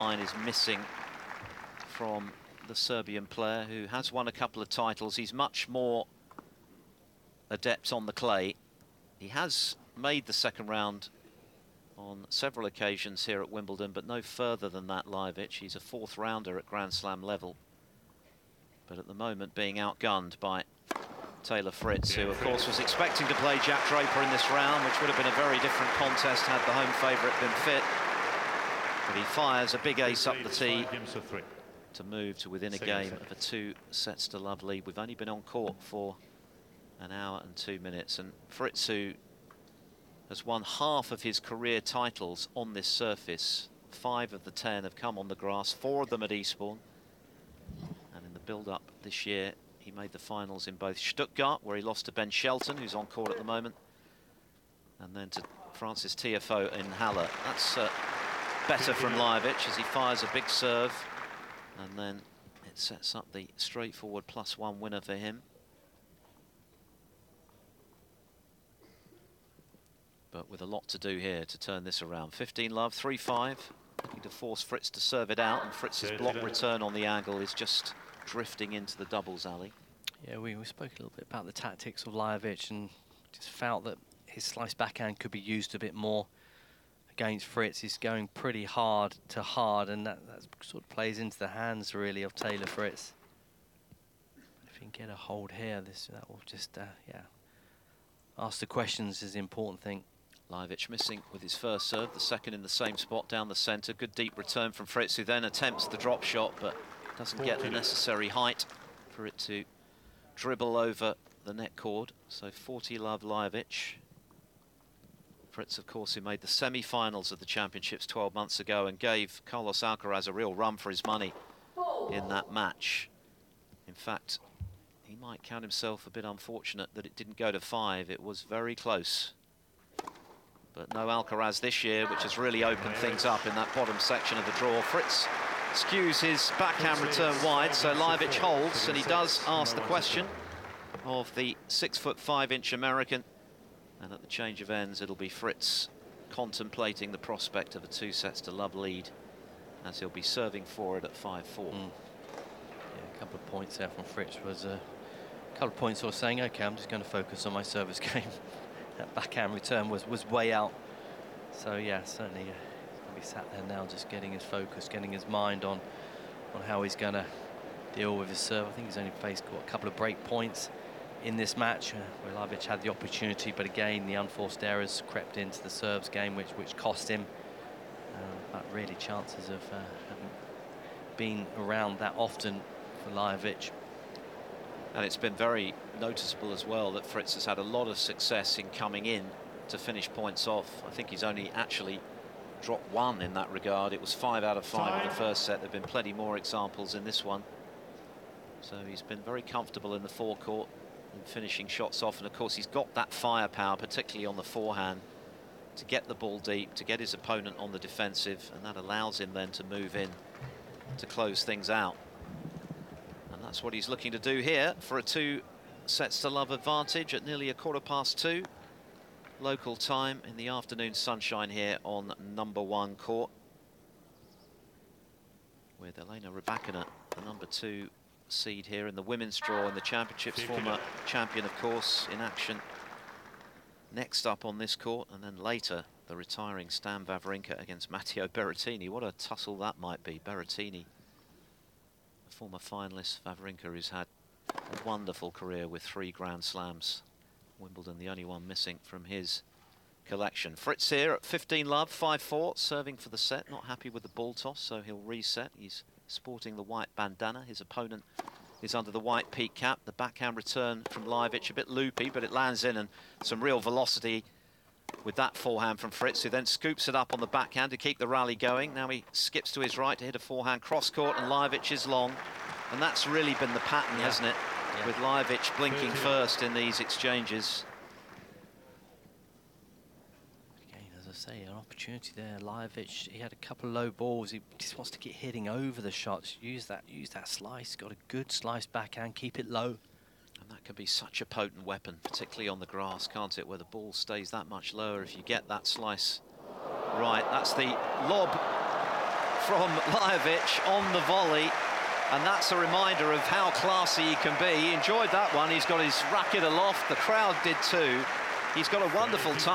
line is missing from the Serbian player, who has won a couple of titles. He's much more adept on the clay. He has made the second round on several occasions here at Wimbledon, but no further than that, Lajovic. He's a fourth rounder at Grand Slam level, but at the moment being outgunned by Taylor Fritz, who of course was expecting to play Jack Draper in this round, which would have been a very different contest had the home favourite been fit. But he fires a big ace up the tee to move to within a game of a 2-sets-to-love lead. We've only been on court for an hour and 2 minutes, and Fritz, who has won half of his career titles on this surface, 5 of the 10 have come on the grass, 4 of them at Eastbourne, and in the build-up this year he made the finals in both Stuttgart, where he lost to Ben Shelton, who's on court at the moment, and then to Francis Tiafoe in Halle. That's better from Lajovic as he fires a big serve, and then it sets up the straightforward +1 winner for him. But with a lot to do here to turn this around. 15-love, 3-5, looking to force Fritz to serve it out, and Fritz's block return on the angle is just drifting into the doubles alley. Yeah, we spoke a little bit about the tactics of Lajovic, and just felt that his slice backhand could be used a bit more against Fritz. He's going pretty hard to hard, and that sort of plays into the hands really of Taylor Fritz. If he can get a hold here, that will just yeah, ask the questions is the important thing. Lajovic missing with his first serve, the second in the same spot down the centre. Good deep return from Fritz, who then attempts the drop shot but doesn't get the necessary height for it to dribble over the net cord. So 40-love Lajovic. Fritz, of course, who made the semi-finals of the championships 12 months ago and gave Carlos Alcaraz a real run for his money in that match. In fact, he might count himself a bit unfortunate that it didn't go to 5. It was very close. But no Alcaraz this year, which has really opened things up in that bottom section of the draw. Fritz skews his backhand return wide, so Lajovic holds, and he does ask the question of the 6'5" American. And at the change of ends, it'll be Fritz contemplating the prospect of a 2-sets-to-love lead, as he'll be serving for it at 5-4. Yeah, a couple of points there from Fritz was a couple of points sort of saying, okay, I'm just going to focus on my service game. That backhand return was way out. So yeah, certainly he's going to be sat there now just getting his focus, getting his mind on how he's going to deal with his serve. I think he's only faced a couple of break points in this match where Lajovic had the opportunity, but again the unforced errors crept into the serves game, which cost him. But really chances of haven't been around that often for Lajovic. And it's been very noticeable as well that Fritz has had a lot of success in coming in to finish points off. I think he's only actually dropped 1 in that regard. It was 5 out of 5 in the first set. There have been plenty more examples in this one. So he's been very comfortable in the forecourt and finishing shots off. And of course he's got that firepower, particularly on the forehand, to get the ball deep, to get his opponent on the defensive, and that allows him then to move in to close things out. And that's what he's looking to do here for a 2-sets-to-love advantage at nearly 2:15 local time in the afternoon sunshine here on number 1 court, with Elena Rybakina, the number 2 seed here in the women's draw in the championships, former champion of course, in action next up on this court, and then later the retiring Stan Wawrinka against Matteo Berrettini. What a tussle that might be. Berrettini, a former finalist, Wawrinka, who's had a wonderful career with 3 Grand Slams. Wimbledon the only one missing from his collection. Fritz here at 15-love, 5-4, serving for the set. Not happy with the ball toss, so he'll reset. He's sporting the white bandana. His opponent is under the white peak cap. The backhand return from Lajovic, a bit loopy, but it lands in, and some real velocity with that forehand from Fritz, who then scoops it up on the backhand to keep the rally going. Now he skips to his right to hit a forehand cross-court, and Lajovic is long. And that's really been the pattern, hasn't it? Yeah. With Lajovic blinking first in these exchanges. Again, as I say, an opportunity there. Lajovic, he had a couple of low balls. He just wants to get hitting over the shots. Use that slice. Got a good slice backhand. Keep it low. And that can be such a potent weapon, particularly on the grass, can't it? Where the ball stays that much lower if you get that slice right. That's the lob from Lajovic on the volley, and that's a reminder of how classy he can be. He enjoyed that one. He's got his racket aloft. The crowd did too. He's got a wonderful time.